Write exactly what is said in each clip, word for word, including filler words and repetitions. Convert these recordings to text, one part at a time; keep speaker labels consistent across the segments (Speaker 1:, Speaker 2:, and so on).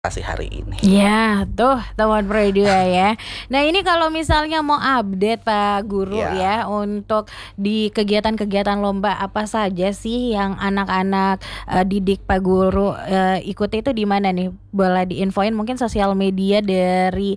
Speaker 1: prestasi hari ini.
Speaker 2: Ya, tuh teman Pro dua ya. Nah ini kalau misalnya mau update Pak Guru
Speaker 1: Ya.
Speaker 2: ya, untuk di kegiatan-kegiatan lomba apa saja sih yang anak-anak uh, didik Pak Guru uh, ikuti itu di mana nih? Boleh diinfoin mungkin sosial media dari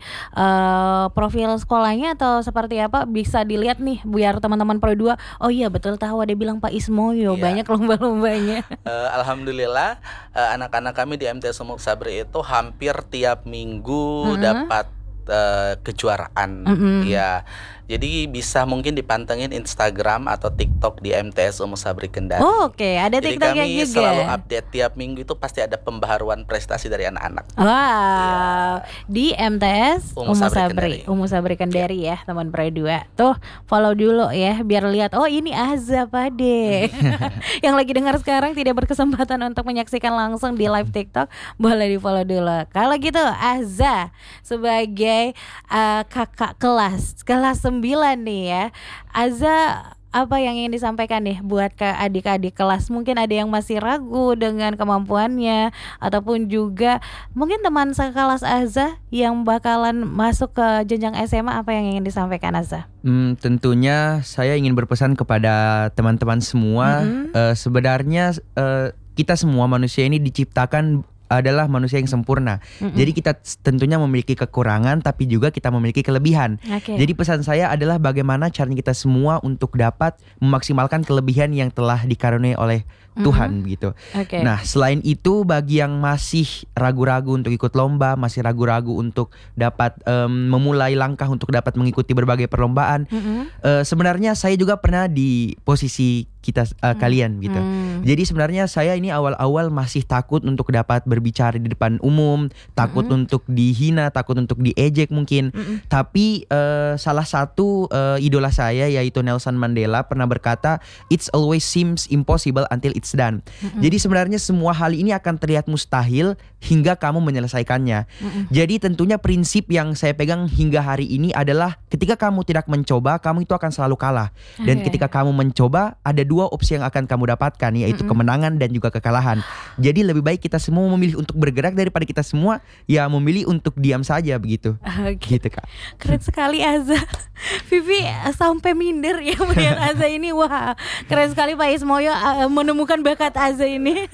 Speaker 2: uh, profil sekolahnya atau seperti apa, bisa dilihat nih biar teman-teman Pro dua, oh iya betul tahu ada bilang Pak Ismoyo
Speaker 1: Iya.
Speaker 2: banyak lomba-lombanya.
Speaker 1: Uh, Alhamdulillah uh, anak-anak kami di M T S Umuk Sabri itu hampir tiap minggu
Speaker 2: Mm-mm.
Speaker 1: dapat uh, kejuaraan.
Speaker 2: Mm-mm.
Speaker 1: Ya, jadi bisa mungkin dipantengin Instagram atau TikTok di M T S Umuk Sabri Kendari.
Speaker 2: Oh, oke, ada
Speaker 1: Jadi
Speaker 2: TikToknya
Speaker 1: kami
Speaker 2: juga.
Speaker 1: selalu update tiap minggu itu pasti ada pembaharuan prestasi dari anak-anak.
Speaker 2: Wow,
Speaker 1: Iya.
Speaker 2: di M T S
Speaker 1: Umuk
Speaker 2: Umuk
Speaker 1: Sabri
Speaker 2: Sabri,
Speaker 1: Kendari.
Speaker 2: Umuk Sabri Kendari ya teman Pro dua. Tuh follow dulu ya biar lihat, oh ini Azza Pade. Yang lagi dengar sekarang tidak berkesempatan untuk menyaksikan langsung di live TikTok, boleh di follow dulu. Kalau gitu Azza sebagai uh, kakak kelas kelas sembilan nih ya, Azza apa yang ingin disampaikan nih buat ke adik-adik kelas? Mungkin ada yang masih ragu dengan kemampuannya, ataupun juga mungkin teman sekelas Azza yang bakalan masuk ke jenjang S M A, apa yang ingin disampaikan Azza?
Speaker 3: Hmm, tentunya saya ingin berpesan kepada teman-teman semua.
Speaker 2: Mm-hmm.
Speaker 3: uh, Sebenarnya uh, kita semua manusia ini diciptakan adalah manusia yang sempurna.
Speaker 2: Mm-mm.
Speaker 3: Jadi kita tentunya memiliki kekurangan, tapi juga kita memiliki kelebihan.
Speaker 2: Okay.
Speaker 3: Jadi pesan saya adalah bagaimana caranya kita semua untuk dapat memaksimalkan kelebihan yang telah dikaruniai oleh Tuhan,
Speaker 2: Mm-hmm.
Speaker 3: gitu.
Speaker 2: Okay.
Speaker 3: Nah, selain itu bagi yang masih ragu-ragu untuk ikut lomba, masih ragu-ragu untuk dapat um, memulai langkah untuk dapat mengikuti berbagai perlombaan,
Speaker 2: Mm-hmm.
Speaker 3: uh, sebenarnya saya juga pernah di posisi kita uh,
Speaker 2: Mm.
Speaker 3: kalian gitu.
Speaker 2: Mm.
Speaker 3: Jadi sebenarnya saya ini awal-awal masih takut untuk dapat berbicara di depan umum, takut
Speaker 2: Mm-mm.
Speaker 3: untuk dihina, takut untuk diejek mungkin.
Speaker 2: Mm-mm.
Speaker 3: Tapi uh, salah satu uh, idola saya yaitu Nelson Mandela pernah berkata, "It's always seems impossible until it's done."
Speaker 2: Mm-mm.
Speaker 3: Jadi sebenarnya semua hal ini akan terlihat mustahil hingga kamu menyelesaikannya.
Speaker 2: Mm-mm.
Speaker 3: Jadi tentunya prinsip yang saya pegang hingga hari ini adalah ketika kamu tidak mencoba, kamu itu akan selalu kalah. Dan
Speaker 2: Okay.
Speaker 3: ketika kamu mencoba, ada dua opsi yang akan kamu dapatkan, yaitu
Speaker 2: Mm-mm.
Speaker 3: kemenangan dan juga kekalahan. Jadi lebih baik kita semua memilih untuk bergerak daripada kita semua ya memilih untuk diam saja begitu.
Speaker 2: Oke.
Speaker 3: Gitu Kak.
Speaker 2: Keren sekali Azza. Vivi sampai minder ya melihat Azza ini. Wah, keren sekali Pak Ismoyo uh, menemukan bakat Azza ini.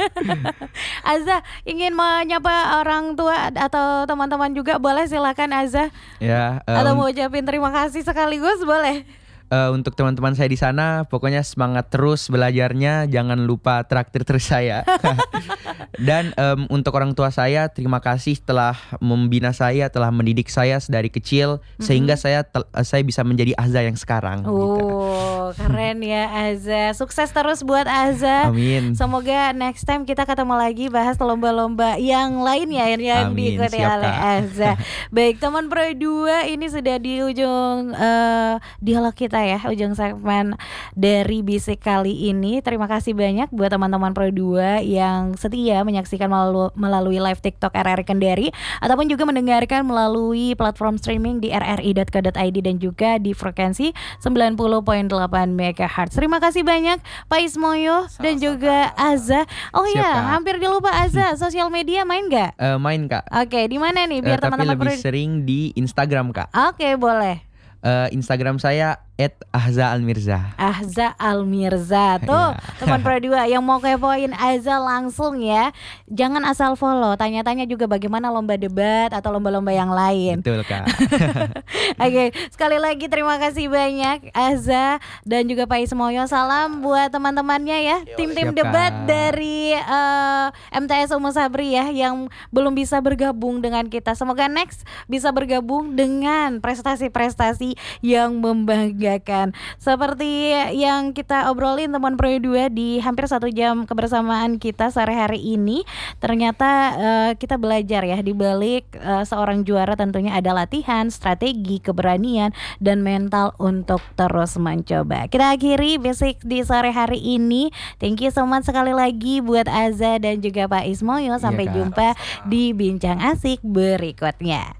Speaker 2: Azza ingin menyapa orang tua atau teman-teman juga, boleh silakan Azza.
Speaker 3: Ya. uh,
Speaker 2: Atau
Speaker 3: un-
Speaker 2: mau ucapin terima kasih sekaligus, boleh.
Speaker 3: uh, untuk teman-teman saya di sana, pokoknya semangat terus belajarnya, jangan lupa traktir terus saya. Dan um, untuk orang tua saya, terima kasih telah membina saya, telah mendidik saya dari kecil,
Speaker 2: Mm-mm.
Speaker 3: sehingga saya tel- uh, saya bisa menjadi Azza yang sekarang. gitu.
Speaker 2: Oh, keren ya Azza. Sukses terus buat Azza.
Speaker 3: Amin.
Speaker 2: Semoga next time kita ketemu lagi bahas lomba-lomba yang lain ya yang
Speaker 3: Amin,
Speaker 2: diikuti
Speaker 3: siap,
Speaker 2: oleh
Speaker 3: Kak.
Speaker 2: Azza. Baik teman Pro dua, ini sudah di ujung uh, dialog kita ya, ujung segmen dari Bisik kali ini. Terima kasih banyak buat teman-teman Pro dua yang setia menyaksikan melalui, melalui live TikTok R R I Kendari, ataupun juga mendengarkan melalui platform streaming di r r i dot co dot i d dan juga di frekuensi sembilan puluh koma delapan megahertz. Terima kasih banyak Pak Ismoyo dan
Speaker 1: Sama-sama.
Speaker 2: juga Azza. Oh
Speaker 3: Siap,
Speaker 2: ya,
Speaker 3: Kak.
Speaker 2: hampir dilupa Azza, sosial media main nggak?
Speaker 3: Uh, main Kak.
Speaker 2: Oke, di mana nih biar
Speaker 3: Uh, tapi
Speaker 2: teman-teman
Speaker 3: lebih
Speaker 2: Pro-
Speaker 3: sering di Instagram Kak.
Speaker 2: Oke, boleh.
Speaker 3: Uh, Instagram saya et ahza almirza.
Speaker 2: Ahza Almirza. Tuh,
Speaker 3: Iya.
Speaker 2: teman Pro dua yang mau kepoin Azza langsung ya. Jangan asal follow, tanya-tanya juga bagaimana lomba debat atau lomba-lomba yang lain.
Speaker 3: Betul Kak.
Speaker 2: Oke, sekali lagi terima kasih banyak Azza dan juga Pak Ismoyo. Salam buat teman-temannya ya,
Speaker 1: Yo,
Speaker 2: tim-tim
Speaker 3: siap,
Speaker 2: debat
Speaker 3: Kak.
Speaker 2: dari uh, M T S Umuk Sabri ya yang belum bisa bergabung dengan kita. Semoga next bisa bergabung dengan prestasi-prestasi yang membanggakan. Seperti yang kita obrolin teman Pro dua di hampir satu jam kebersamaan kita sore-hari ini, ternyata uh, kita belajar ya, di balik uh, seorang juara tentunya ada latihan, strategi, keberanian, dan mental untuk terus mencoba. Kita akhiri Basic di sore hari ini. Thank you so much sekali lagi buat Azza dan juga Pak Ismoyo. Sampai
Speaker 3: Kak.
Speaker 2: jumpa di Bincang Asik berikutnya.